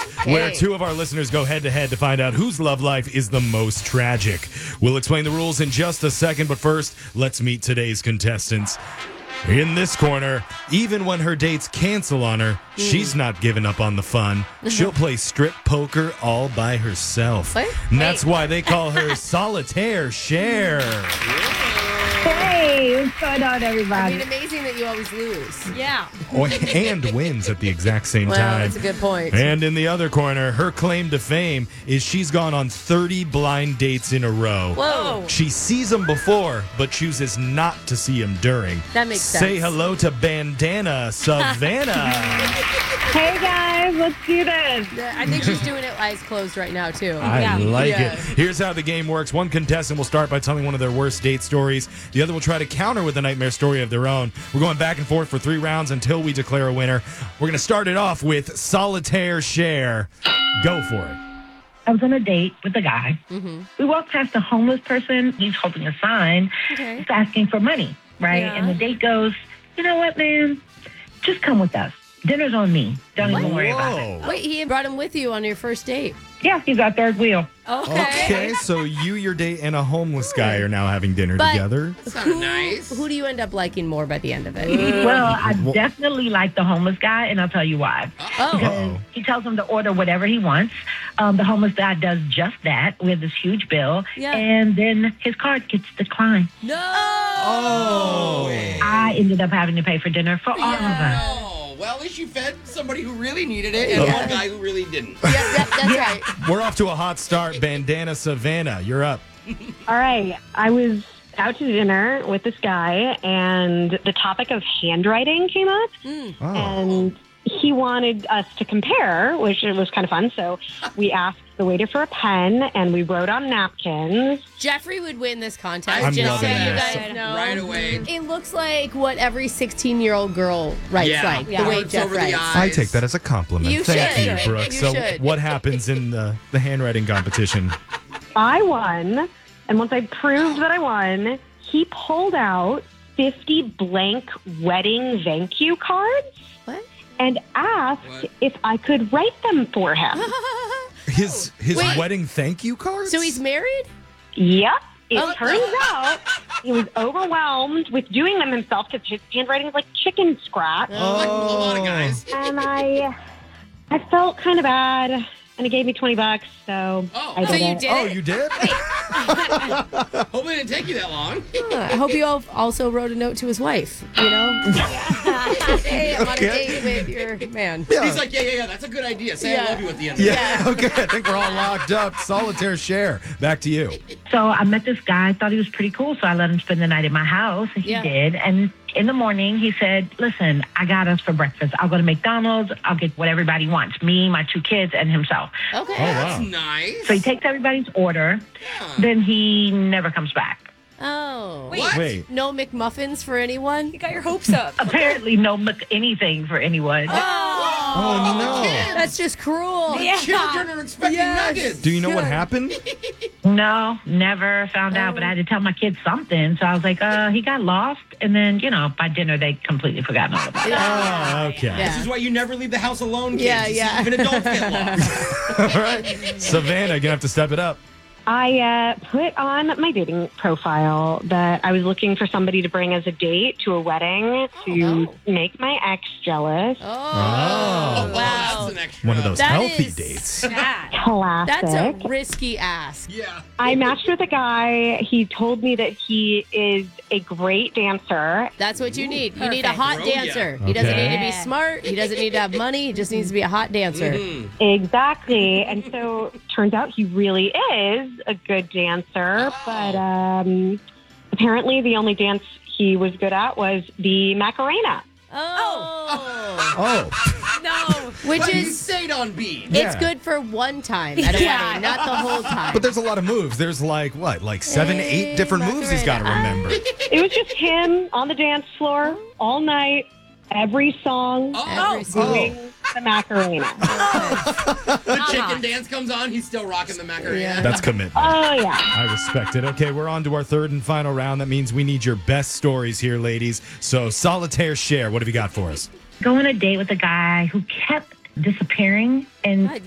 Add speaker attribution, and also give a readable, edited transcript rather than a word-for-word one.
Speaker 1: where two of our listeners go head-to-head to find out whose love life is the most tragic. We'll explain the rules in just a second, but first, let's meet today's contestants. In this corner, even when her dates cancel on her, she's not giving up on the fun. She'll play strip poker all by herself.
Speaker 2: What?
Speaker 1: And that's why they call her Solitaire Cher.
Speaker 3: Hey, what's going on,
Speaker 2: I
Speaker 3: everybody?
Speaker 2: mean, amazing that you always lose.
Speaker 4: Yeah.
Speaker 1: And wins at the exact same
Speaker 2: Well,
Speaker 1: time.
Speaker 2: that's a good point.
Speaker 1: And in the other corner, her claim to fame is she's gone on 30 blind dates in a row.
Speaker 2: Whoa.
Speaker 1: She sees them before, but chooses not to see them during.
Speaker 2: That makes
Speaker 1: Say
Speaker 2: sense.
Speaker 1: hello to Bandana Savannah.
Speaker 3: Hey, guys, let's do this.
Speaker 2: I think she's doing it eyes closed right now, too.
Speaker 1: I like
Speaker 2: Yeah.
Speaker 1: it. Here's how the game works. One contestant will start by telling one of their worst date stories. The other will try to counter with a nightmare story of their own. We're going back and forth for 3 rounds until we declare a winner. We're going to start it off with Solitaire Cher. Go for it.
Speaker 3: I was on a date with a guy. We walked past a homeless person. He's holding a sign.
Speaker 2: Okay.
Speaker 3: He's asking for money, right?
Speaker 2: Yeah.
Speaker 3: And the date goes, you know what, man? Just come with us. Dinner's on me. Don't even worry about it.
Speaker 1: Whoa.
Speaker 2: Wait, he brought him with you on your first date.
Speaker 3: Yeah, he's our third wheel.
Speaker 1: Okay, so you, your date, and a homeless guy are now having dinner
Speaker 2: But-
Speaker 1: together.
Speaker 2: Who do you end up liking more by the end of it?
Speaker 3: Well, I definitely like the homeless guy, and I'll tell you why.
Speaker 2: Oh.
Speaker 1: Uh-oh.
Speaker 3: He tells him to order whatever he wants. The homeless guy does just that with this huge bill,
Speaker 2: Yeah.
Speaker 3: and then his card gets declined.
Speaker 2: No!
Speaker 1: Oh.
Speaker 3: I ended up having to pay for dinner for all of us.
Speaker 5: Oh, well, at least you fed somebody who really needed it and one guy who really didn't.
Speaker 2: Yeah, that's right.
Speaker 1: We're off to a hot start. Bandana Savannah, you're up.
Speaker 6: All right. I was out to dinner with this guy, and the topic of handwriting came up,
Speaker 1: Oh.
Speaker 6: and he wanted us to compare, which was kind of fun. So we asked the waiter for a pen, and we wrote on napkins.
Speaker 2: Jeffrey would win this contest.
Speaker 1: I'm
Speaker 2: just
Speaker 1: loving
Speaker 2: so you
Speaker 1: this.
Speaker 2: guys know.
Speaker 5: Right away.
Speaker 2: It looks like what every 16-year-old girl writes
Speaker 5: Yeah.
Speaker 2: like,
Speaker 5: Yeah.
Speaker 2: the way
Speaker 5: Words
Speaker 2: Jeff
Speaker 5: over the
Speaker 2: writes.
Speaker 5: eyes.
Speaker 1: I take that as a compliment.
Speaker 2: You
Speaker 1: Thank
Speaker 2: should.
Speaker 1: you, Brooke.
Speaker 2: You
Speaker 1: So
Speaker 2: should.
Speaker 1: what happens in the handwriting competition?
Speaker 6: I won, and once I proved that I won, he pulled out 50 blank wedding thank you cards
Speaker 2: What?
Speaker 6: and asked
Speaker 5: What?
Speaker 6: if I could write them for him.
Speaker 1: His
Speaker 2: Wait.
Speaker 1: wedding thank you cards?
Speaker 2: So he's married?
Speaker 6: Yep. It
Speaker 2: Oh.
Speaker 6: turns out he was overwhelmed with doing them himself because his handwriting is like chicken scratch.
Speaker 5: Like a lot of guys.
Speaker 6: And I felt kind of bad, and it gave me $20. So
Speaker 5: Oh.
Speaker 6: I
Speaker 2: So
Speaker 6: did
Speaker 2: you
Speaker 6: it.
Speaker 2: did
Speaker 1: Oh,
Speaker 2: it?
Speaker 1: you did?
Speaker 5: Hopefully it didn't take you that long.
Speaker 2: I hope you all also wrote a note to his wife, you know? Hey, I'm on a
Speaker 1: Okay.
Speaker 2: date with your man.
Speaker 5: He's like, yeah, that's a good idea. Say
Speaker 2: Yeah.
Speaker 5: I love you at the end of it.
Speaker 1: Yeah, okay. I think we're all locked up. Solitaire Cher. Back to you.
Speaker 3: So I met this guy. I thought he was pretty cool, so I let him spend the night at my house, and he
Speaker 2: Yeah.
Speaker 3: did. And in the morning, he said, listen, I got us for breakfast. I'll go to McDonald's. I'll get what everybody wants, me, my 2 kids, and himself.
Speaker 2: Okay.
Speaker 1: Oh, wow.
Speaker 5: That's nice.
Speaker 3: So he takes everybody's order. Then he never comes back.
Speaker 2: Oh.
Speaker 4: Wait.
Speaker 1: Wait.
Speaker 2: No McMuffins for anyone?
Speaker 4: You got your hopes up.
Speaker 3: Apparently, no anything for anyone.
Speaker 1: Oh, no.
Speaker 2: That's just cruel.
Speaker 5: Children are expecting
Speaker 2: Yes.
Speaker 5: nuggets.
Speaker 1: Do you know what happened?
Speaker 3: No, never found out, but I had to tell my kids something. So I was like, he got lost. And then, by dinner, they completely forgot all about it.
Speaker 1: Oh, okay.
Speaker 2: Yeah.
Speaker 5: This is why you never leave the house alone, kids.
Speaker 2: Yeah,
Speaker 5: You see,
Speaker 2: yeah.
Speaker 5: Even adults get lost.
Speaker 1: All right. Savannah, you're going to have to step it up.
Speaker 6: I put on my dating profile that I was looking for somebody to bring as a date to a wedding to make my ex jealous.
Speaker 2: Oh,
Speaker 1: Oh.
Speaker 2: wow.
Speaker 5: That's an extra.
Speaker 1: One of those
Speaker 2: That
Speaker 1: healthy
Speaker 2: is-
Speaker 1: dates.
Speaker 6: Classic.
Speaker 2: That's a risky ask.
Speaker 5: Yeah.
Speaker 6: I matched with a guy. He told me that he is a great dancer.
Speaker 2: That's what you need. You need a
Speaker 4: Perfect.
Speaker 2: hot
Speaker 5: Bro, yeah.
Speaker 2: dancer. He doesn't
Speaker 1: Okay.
Speaker 2: need to be smart. He doesn't need to have money. He just needs to be a hot dancer.
Speaker 6: Exactly. And so turns out he really is a good dancer, but apparently the only dance he was good at was the Macarena.
Speaker 2: Oh.
Speaker 1: Oh.
Speaker 4: No.
Speaker 2: Which
Speaker 5: But he
Speaker 2: is,
Speaker 5: stayed on beat.
Speaker 2: it's
Speaker 1: Yeah.
Speaker 2: good for one time at a
Speaker 4: Yeah.
Speaker 2: wedding, not the whole time.
Speaker 1: But there's a lot of moves. There's like 7, 8 different moves he's got to remember.
Speaker 6: It was just him on the dance floor all night, every song,
Speaker 2: Every single-
Speaker 6: doing the Macarena.
Speaker 5: The chicken dance comes on, he's still rocking the Macarena.
Speaker 2: Yeah.
Speaker 1: That's commitment.
Speaker 6: Oh, yeah.
Speaker 1: I respect it. Okay, we're on to our third and final round. That means we need your best stories here, ladies. So, Solitaire Cher, what have you got for us?
Speaker 3: Go on a date with a guy who kept disappearing, and